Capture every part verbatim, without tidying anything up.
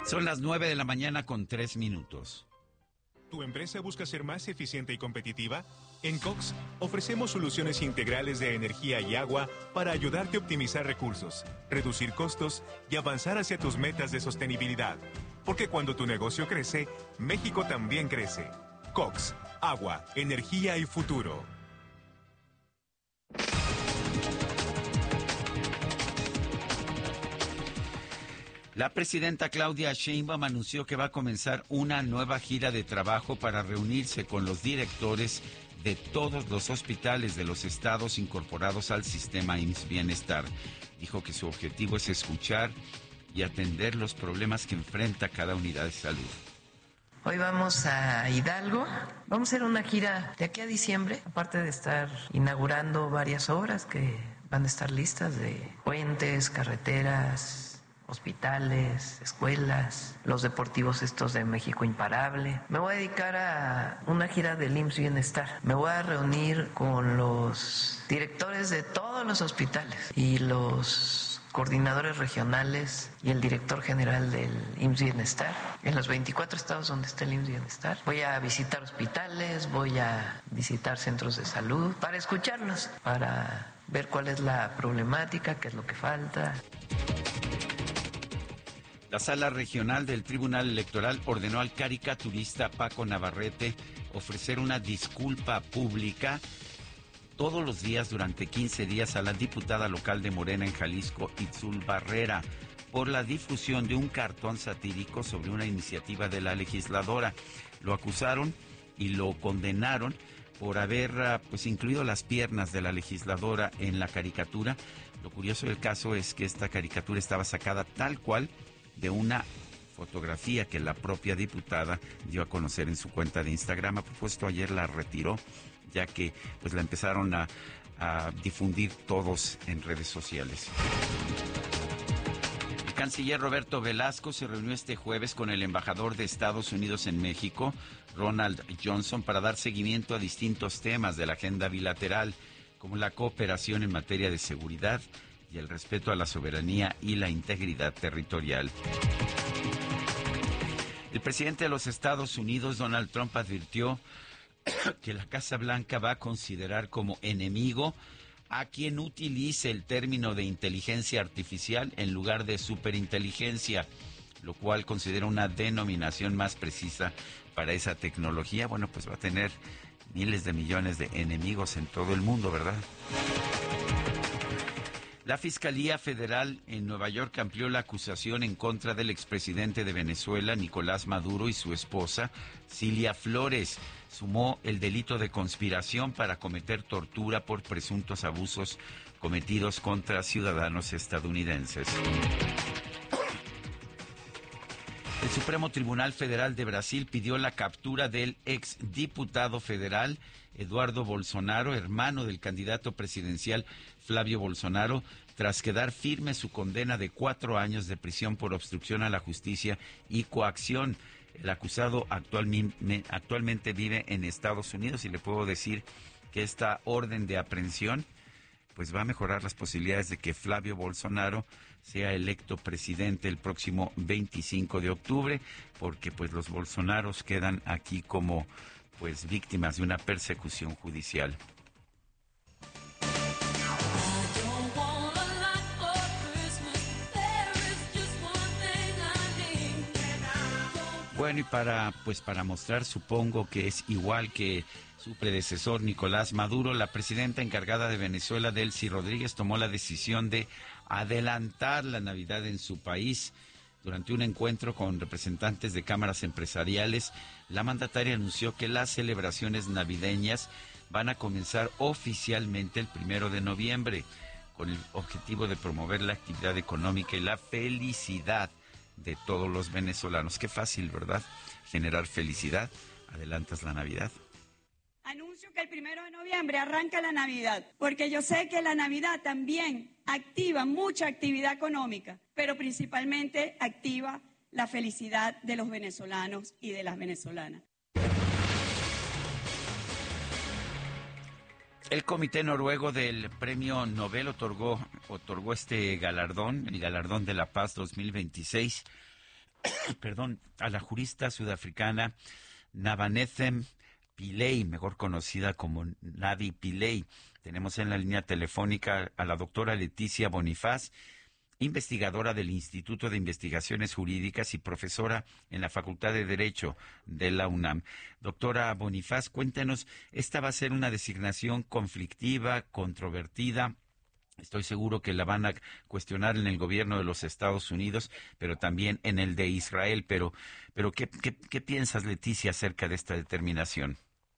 Son las nueve de la mañana con tres minutos. ¿Tu empresa busca ser más eficiente y competitiva? En Cox ofrecemos soluciones integrales de energía y agua para ayudarte a optimizar recursos, reducir costos y avanzar hacia tus metas de sostenibilidad. Porque cuando tu negocio crece, México también crece. Cox, agua, energía y futuro. La presidenta Claudia Sheinbaum anunció que va a comenzar una nueva gira de trabajo para reunirse con los directores de todos los hospitales de los estados incorporados al sistema I M S S Bienestar. Dijo que su objetivo es escuchar y atender los problemas que enfrenta cada unidad de salud. Hoy vamos a Hidalgo, vamos a hacer una gira de aquí a diciembre, aparte de estar inaugurando varias obras que van a estar listas de puentes, carreteras, hospitales, escuelas, los deportivos estos de México Imparable. Me voy a dedicar a una gira del I M S S Bienestar. Me voy a reunir con los directores de todos los hospitales y los coordinadores regionales y el director general del I M S S Bienestar en los veinticuatro estados donde está el I M S S Bienestar. Voy a visitar hospitales, voy a visitar centros de salud para escucharlos, para ver cuál es la problemática, qué es lo que falta. La Sala Regional del Tribunal Electoral ordenó al caricaturista Paco Navarrete ofrecer una disculpa pública todos los días durante quince días a la diputada local de Morena en Jalisco, Itzul Barrera, por la difusión de un cartón satírico sobre una iniciativa de la legisladora. Lo acusaron y lo condenaron por haber pues incluido las piernas de la legisladora en la caricatura. Lo curioso del caso es que esta caricatura estaba sacada tal cual de una fotografía que la propia diputada dio a conocer en su cuenta de Instagram. A propósito, ayer la retiró, ya que pues la empezaron a, a difundir todos en redes sociales. El canciller Roberto Velasco se reunió este jueves con el embajador de Estados Unidos en México, Ronald Johnson, para dar seguimiento a distintos temas de la agenda bilateral, como la cooperación en materia de seguridad y el respeto a la soberanía y la integridad territorial. El presidente de los Estados Unidos, Donald Trump, advirtió que la Casa Blanca va a considerar como enemigo a quien utilice el término de inteligencia artificial en lugar de superinteligencia, lo cual considera una denominación más precisa para esa tecnología. Bueno, pues va a tener miles de millones de enemigos en todo el mundo, ¿verdad? La Fiscalía Federal en Nueva York amplió la acusación en contra del expresidente de Venezuela, Nicolás Maduro, y su esposa, Cilia Flores. Sumó el delito de conspiración para cometer tortura por presuntos abusos cometidos contra ciudadanos estadounidenses. El Supremo Tribunal Federal de Brasil pidió la captura del exdiputado federal Eduardo Bolsonaro, hermano del candidato presidencial Flavio Bolsonaro, tras quedar firme su condena de cuatro años de prisión por obstrucción a la justicia y coacción. El acusado actualmente, actualmente vive en Estados Unidos y le puedo decir que esta orden de aprehensión pues va a mejorar las posibilidades de que Flavio Bolsonaro sea electo presidente el próximo veinticinco de octubre, porque pues los Bolsonaros quedan aquí como pues víctimas de una persecución judicial. Bueno, y para pues para mostrar, supongo que es igual que su predecesor Nicolás Maduro, la presidenta encargada de Venezuela, Delcy Rodríguez, tomó la decisión de adelantar la Navidad en su país. Durante un encuentro con representantes de cámaras empresariales, la mandataria anunció que las celebraciones navideñas van a comenzar oficialmente el primero de noviembre, con el objetivo de promover la actividad económica y la felicidad de todos los venezolanos. Qué fácil, ¿verdad? Generar felicidad. Adelantas la Navidad. Anuncio que el primero de noviembre arranca la Navidad, porque yo sé que la Navidad también activa mucha actividad económica, pero principalmente activa la felicidad de los venezolanos y de las venezolanas. El Comité Noruego del Premio Nobel otorgó, otorgó este galardón, el Galardón de la Paz dos mil veintiséis, perdón, a la jurista sudafricana Navanethem Pillay, mejor conocida como Navi Pillay. Tenemos en la línea telefónica a la doctora Leticia Bonifaz, investigadora del Instituto de Investigaciones Jurídicas y profesora en la Facultad de Derecho de la UNAM. Doctora Bonifaz, cuéntenos, esta va a ser una designación conflictiva, controvertida. Estoy seguro que la van a cuestionar en el gobierno de los Estados Unidos, pero también en el de Israel. Pero, pero ¿qué, qué, qué piensas, Leticia, acerca de esta determinación?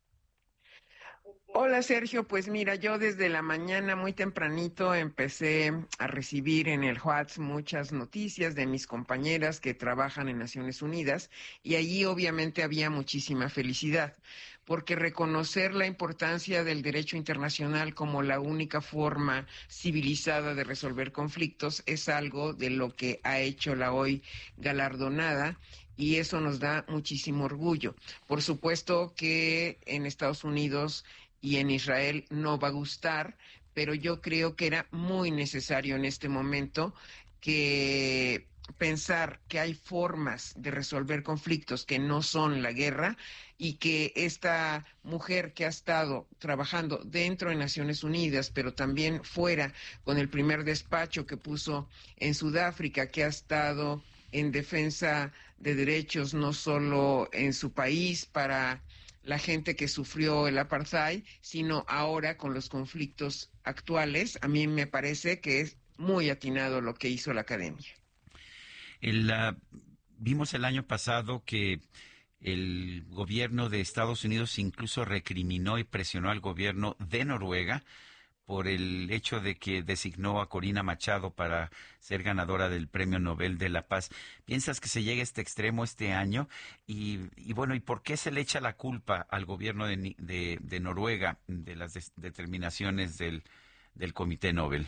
Hola Sergio, pues mira, yo desde la mañana muy tempranito empecé a recibir en el WhatsApp muchas noticias de mis compañeras que trabajan en Naciones Unidas y allí obviamente había muchísima felicidad, porque reconocer la importancia del derecho internacional como la única forma civilizada de resolver conflictos es algo de lo que ha hecho la hoy galardonada. Y eso nos da muchísimo orgullo. Por supuesto que en Estados Unidos y en Israel no va a gustar, pero yo creo que era muy necesario en este momento que pensar que hay formas de resolver conflictos que no son la guerra y que esta mujer que ha estado trabajando dentro de Naciones Unidas, pero también fuera, con el primer despacho que puso en Sudáfrica, que ha estado en defensa de derechos no solo en su país para la gente que sufrió el apartheid, sino ahora con los conflictos actuales. A mí me parece que es muy atinado lo que hizo la academia. El, uh, vimos el año pasado que el gobierno de Estados Unidos incluso recriminó y presionó al gobierno de Noruega por el hecho de que designó a Corina Machado para ser ganadora del Premio Nobel de la Paz. ¿Piensas que se llegue a este extremo este año? Y, y bueno, ¿y por qué se le echa la culpa al gobierno de, de, de Noruega de las des, determinaciones del, del Comité Nobel?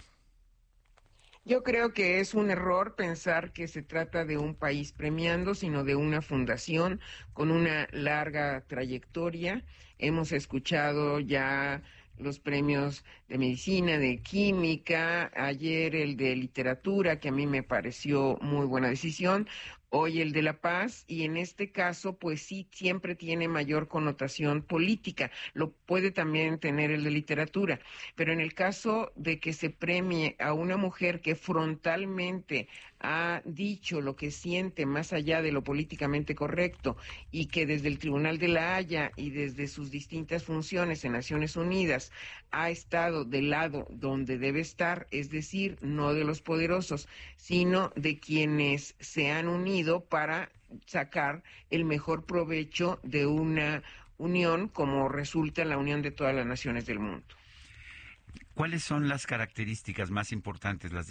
Yo creo que es un error pensar que se trata de un país premiando, sino de una fundación con una larga trayectoria. Hemos escuchado ya los premios de medicina, de química, ayer el de literatura, que a mí me pareció muy buena decisión, hoy el de la paz, y en este caso, pues sí, siempre tiene mayor connotación política, lo puede también tener el de literatura, pero en el caso de que se premie a una mujer que frontalmente ha dicho lo que siente más allá de lo políticamente correcto y que desde el Tribunal de la Haya y desde sus distintas funciones en Naciones Unidas ha estado del lado donde debe estar, es decir, no de los poderosos, sino de quienes se han unido para sacar el mejor provecho de una unión como resulta la unión de todas las naciones del mundo. ¿Cuáles son las características más importantes, las